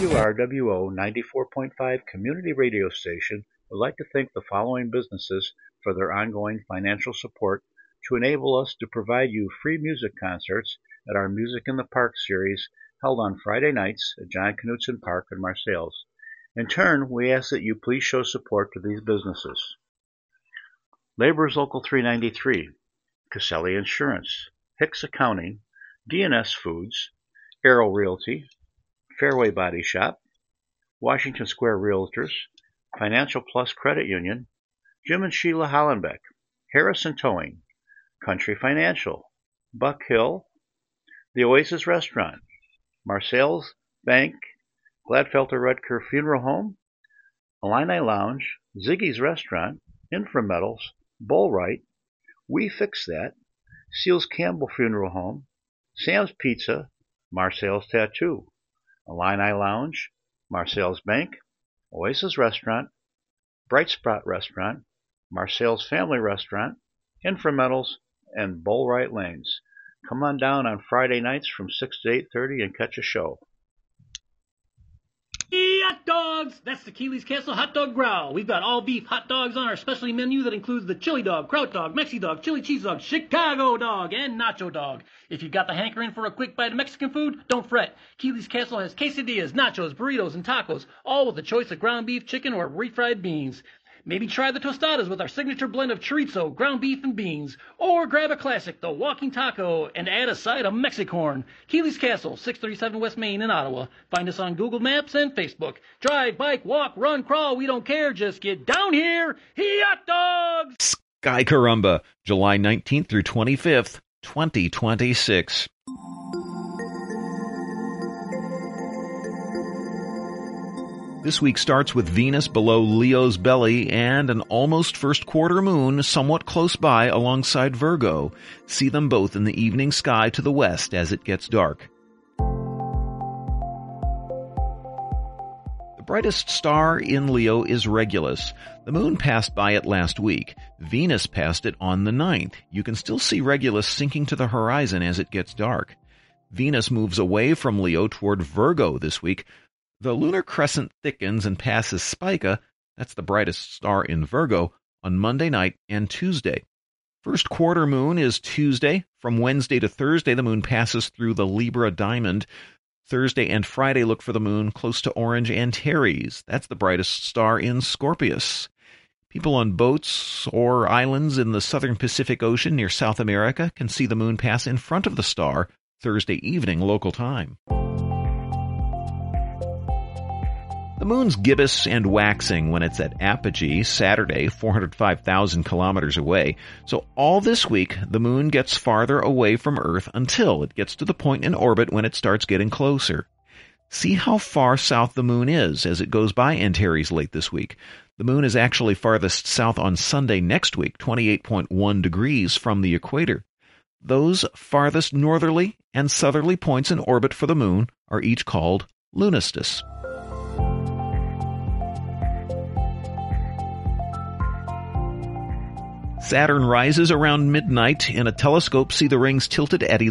WRWO 94.5 community radio station would like to thank the following businesses for their ongoing financial support to enable us to provide you free music concerts at our Music in the Park series held on Friday nights at John Knutson Park in Marseilles. In turn, we ask that you please show support to these businesses. Laborers Local 393, Caselli Insurance, Hicks Accounting, DNS Foods, Arrow Realty, Fairway Body Shop, Washington Square Realtors, Financial Plus Credit Union, Jim and Sheila Hollenbeck, Harrison Towing, Country Financial, Buck Hill, The Oasis Restaurant, Marseilles Bank, Gladfelter Rutger Funeral Home, Illini Lounge, Ziggy's Restaurant, Inframetals, Bullwright, We Fix That, Seals Campbell Funeral Home, Sam's Pizza, Marseilles Tattoo, Illini Lounge, Marseilles Bank, Oasis Restaurant, Bright Spot Restaurant, Marseilles Family Restaurant, Inframetals, and Bullwright Lanes. Come on down on Friday nights from 6 to 8:30 and catch a show. Hot dogs! That's the Keeley's Castle Hot Dog Growl. We've got all beef hot dogs on our specialty menu that includes the chili dog, kraut dog, Mexi dog, chili cheese dog, Chicago dog, and nacho dog. If you've got the hankering for a quick bite of Mexican food, don't fret. Keeley's Castle has quesadillas, nachos, burritos, and tacos, all with a choice of ground beef, chicken, or refried beans. Maybe try the tostadas with our signature blend of chorizo, ground beef, and beans. Or grab a classic, the walking taco, and add a side of Mexicorn. Keeley's Castle, 637 West Main in Ottawa. Find us on Google Maps and Facebook. Drive, bike, walk, run, crawl, we don't care. Just get down here. Hot dogs! Sky Carumba, July 19th through 25th, 2026. This week starts with Venus below Leo's belly and an almost first quarter moon somewhat close by alongside Virgo. See them both in the evening sky to the west as it gets dark. The brightest star in Leo is Regulus. The moon passed by it last week. Venus passed it on the 9th. You can still see Regulus sinking to the horizon as it gets dark. Venus moves away from Leo toward Virgo this week. The lunar crescent thickens and passes Spica, that's the brightest star in Virgo, on Monday night and Tuesday. First quarter moon is Tuesday. From Wednesday to Thursday, the moon passes through the Libra diamond. Thursday and Friday look for the moon close to Orange Antares. That's the brightest star in Scorpius. People on boats or islands in the southern Pacific Ocean near South America can see the moon pass in front of the star Thursday evening local time. The moon's gibbous and waxing when it's at apogee, Saturday, 405,000 kilometers away. So all this week, the moon gets farther away from Earth until it gets to the point in orbit when it starts getting closer. See how far south the moon is as it goes by Antares late this week. The moon is actually farthest south on Sunday next week, 28.1 degrees from the equator. Those farthest northerly and southerly points in orbit for the moon are each called lunistus. Saturn rises around midnight. In a telescope, see the rings tilted at